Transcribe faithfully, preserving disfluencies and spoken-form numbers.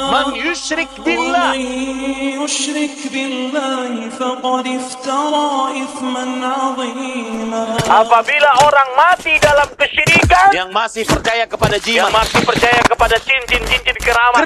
Man yusyrik billah. يشرك بالله فقد افترى إثما عظيما. Apabila orang mati dalam kesyirikan, yang masih percaya kepada jimat, yang masih percaya kepada cincin-cincin keramat,